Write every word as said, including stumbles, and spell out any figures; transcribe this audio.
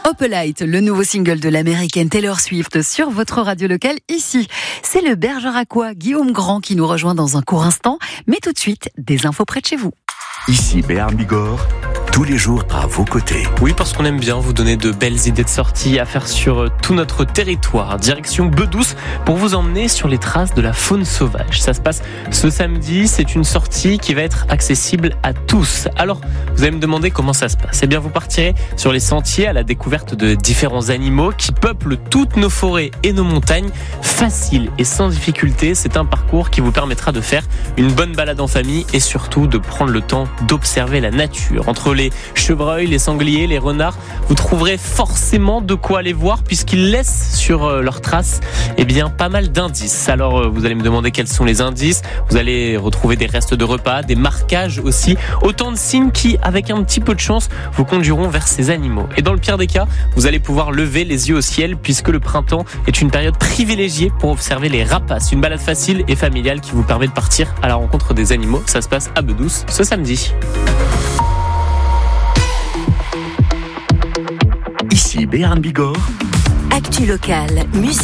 Opalite, le nouveau single de l'américaine Taylor Swift sur votre radio locale ici. C'est le bergeracois Guillaume Grand qui nous rejoint dans un court instant, mais tout de suite, des infos près de chez vous. Ici Béarn Bigorre, tous les jours à vos côtés. Oui, parce qu'on aime bien vous donner de belles idées de sorties à faire sur tout notre territoire. Direction Bedouce pour vous emmener sur les traces de la faune sauvage. Ça se passe ce samedi, c'est une sortie qui va être accessible à tous. Alors, vous allez me demander comment ça se passe. Eh bien, vous partirez sur les sentiers à la découverte de différents animaux qui peuplent toutes nos forêts et nos montagnes. Facile et sans difficulté, c'est un parcours qui vous permettra de faire une bonne balade en famille et surtout de prendre le temps d'observer la nature. Entre les chevreuils, les sangliers, les renards, vous trouverez forcément de quoi aller voir puisqu'ils laissent sur leurs traces eh bien, pas mal d'indices. Alors vous allez me demander quels sont les indices. Vous allez retrouver des restes de repas, des marquages aussi, autant de signes qui, avec un petit peu de chance, vous conduiront vers ces animaux. Et dans le pire des cas, vous allez pouvoir lever les yeux au ciel puisque le printemps est une période privilégiée pour observer les rapaces. Une balade facile et familiale qui vous permet de partir à la rencontre des animaux. Ça se passe à Bedouce ce samedi. Ici Béarn Bigorre. Actu locale, musique.